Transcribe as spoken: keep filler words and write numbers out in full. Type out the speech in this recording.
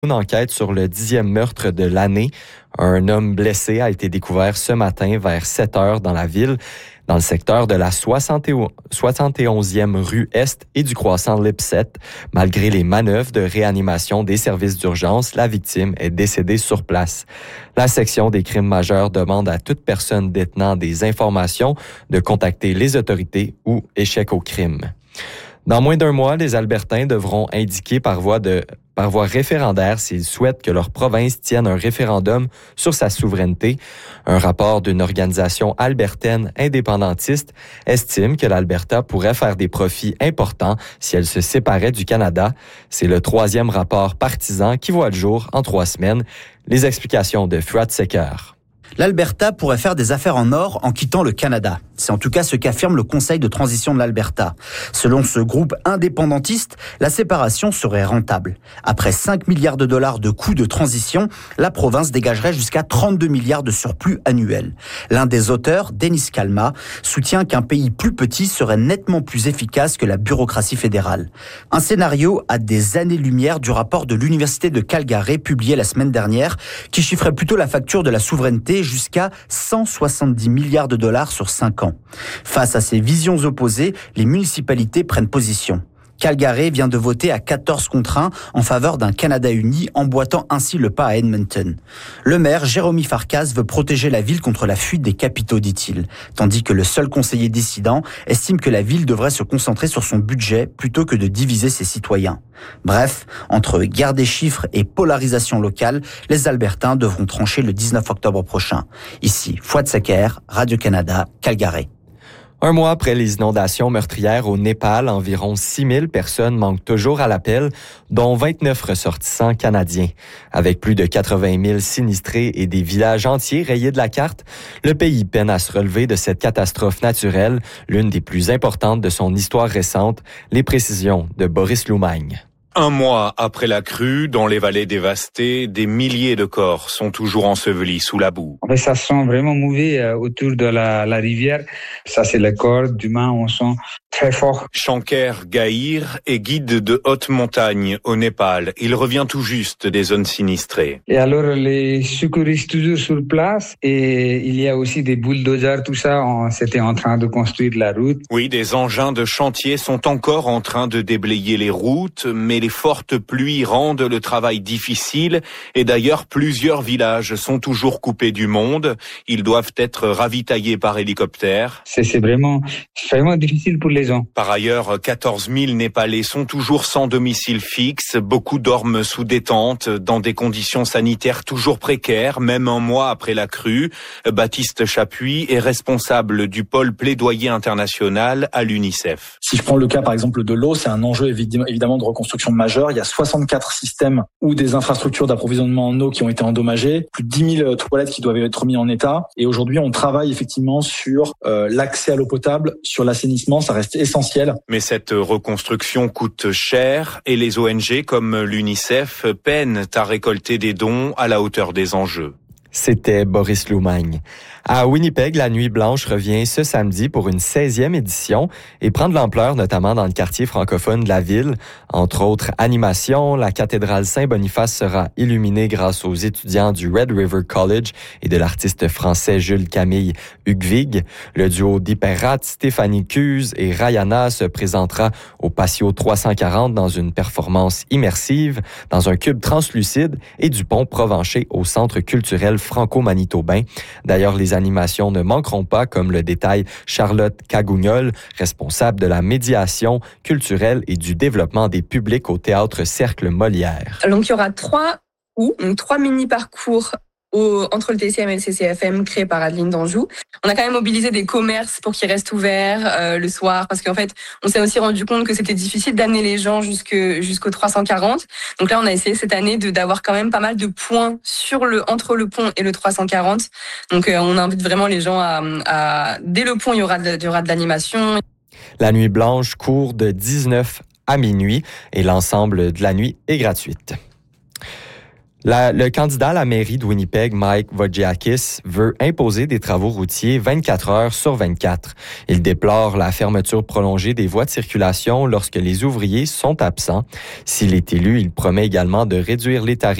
Une enquête sur le dixième meurtre de l'année. Un homme blessé a été découvert ce matin vers sept heures dans la ville, dans le secteur de la soixante et onzième rue Est et du croissant Lipset. Malgré les manœuvres de réanimation des services d'urgence, la victime est décédée sur place. La section des crimes majeurs demande à toute personne détenant des informations de contacter les autorités ou échec au crime. Dans moins d'un mois, les Albertains devront indiquer par voie de par voie référendaire s'ils souhaitent que leur province tienne un référendum sur sa souveraineté. Un rapport d'une organisation albertaine indépendantiste estime que l'Alberta pourrait faire des profits importants si elle se séparait du Canada. C'est le troisième rapport partisan qui voit le jour en trois semaines. Les explications de Fuad Seker. L'Alberta pourrait faire des affaires en or en quittant le Canada. C'est en tout cas ce qu'affirme le Conseil de transition de l'Alberta. Selon ce groupe indépendantiste, la séparation serait rentable. Après cinq milliards de dollars de coûts de transition, la province dégagerait jusqu'à trente-deux milliards de surplus annuels. L'un des auteurs, Dennis Kalma, soutient qu'un pays plus petit serait nettement plus efficace que la bureaucratie fédérale. Un scénario à des années-lumière du rapport de l'Université de Calgary publié la semaine dernière, qui chiffrait plutôt la facture de la souveraineté jusqu'à cent soixante-dix milliards de dollars sur cinq ans. Face à ces visions opposées, les municipalités prennent position. Calgary vient de voter à quatorze contre un en faveur d'un Canada uni, emboîtant ainsi le pas à Edmonton. Le maire, Jérémy Farkas, veut protéger la ville contre la fuite des capitaux, dit-il, tandis que le seul conseiller dissident estime que la ville devrait se concentrer sur son budget plutôt que de diviser ses citoyens. Bref, entre guerre des chiffres et polarisation locale, les Albertains devront trancher le dix-neuf octobre prochain. Ici, Fuad Seker, Radio-Canada, Calgary. Un mois après les inondations meurtrières au Népal, environ six mille personnes manquent toujours à l'appel, dont vingt-neuf ressortissants canadiens. Avec plus de quatre-vingt mille sinistrés et des villages entiers rayés de la carte, le pays peine à se relever de cette catastrophe naturelle, l'une des plus importantes de son histoire récente. Les précisions de Boris Loumagne. Un mois après la crue, dans les vallées dévastées, des milliers de corps sont toujours ensevelis sous la boue. En fait, ça sent vraiment mauvais euh, autour de la, la rivière. Ça, c'est le corps d'humain, on sent très fort. Shanker Gahir est guide de haute montagne au Népal. Il revient tout juste des zones sinistrées. Et alors, les secouristes toujours sur place et il y a aussi des bulldozers, tout ça. On, c'était en train de construire la route. Oui, des engins de chantier sont encore en train de déblayer les routes, mais les fortes pluies rendent le travail difficile et d'ailleurs plusieurs villages sont toujours coupés du monde. Ils doivent être ravitaillés par hélicoptère. C'est, c'est vraiment, vraiment difficile pour les gens. Par ailleurs, quatorze mille Népalais sont toujours sans domicile fixe. Beaucoup dorment sous des tentes dans des conditions sanitaires toujours précaires, même un mois après la crue. Baptiste Chapuis est responsable du pôle plaidoyer international à l'UNICEF. Si je prends le cas par exemple de l'eau, c'est un enjeu évidemment de reconstruction majeur. Il y a soixante-quatre systèmes ou des infrastructures d'approvisionnement en eau qui ont été endommagées, plus de dix mille toilettes qui doivent être mises en état. Et aujourd'hui, on travaille effectivement sur euh, l'accès à l'eau potable, sur l'assainissement, ça reste essentiel. Mais cette reconstruction coûte cher et les O N G comme l'UNICEF peinent à récolter des dons à la hauteur des enjeux. C'était Boris Loumagne. À Winnipeg, la Nuit blanche revient ce samedi pour une seizième édition et prend de l'ampleur notamment dans le quartier francophone de la ville. Entre autres animations, la cathédrale Saint-Boniface sera illuminée grâce aux étudiants du Red River College et de l'artiste français Jules-Camille Hugvig. Le duo d'Hyperat, Stéphanie Cuse et Rayana se présentera au Patio trois cent quarante dans une performance immersive, dans un cube translucide et du pont Provencher au Centre culturel franco-manitobain. D'ailleurs, les animations ne manqueront pas, comme le détaille Charlotte Cagougnol, responsable de la médiation culturelle et du développement des publics au Théâtre Cercle Molière. Donc, il y aura trois ou donc trois mini-parcours Au, entre le T C M et le C C F M créé par Adeline d'Anjou. On a quand même mobilisé des commerces pour qu'ils restent ouverts euh, le soir, parce qu'en fait, on s'est aussi rendu compte que c'était difficile d'amener les gens jusque, jusqu'au trois cent quarante. Donc là, on a essayé cette année de, d'avoir quand même pas mal de points sur le, entre le pont et le trois cent quarante. Donc euh, on invite vraiment les gens à, à... Dès le pont, il y aura de, il y aura de l'animation. La Nuit blanche court de dix-neuf à minuit et l'ensemble de la nuit est gratuite. La, le candidat à la mairie de Winnipeg, Mike Vogiakis, veut imposer des travaux routiers vingt-quatre heures sur vingt-quatre. Il déplore la fermeture prolongée des voies de circulation lorsque les ouvriers sont absents. S'il est élu, il promet également de réduire les tarifs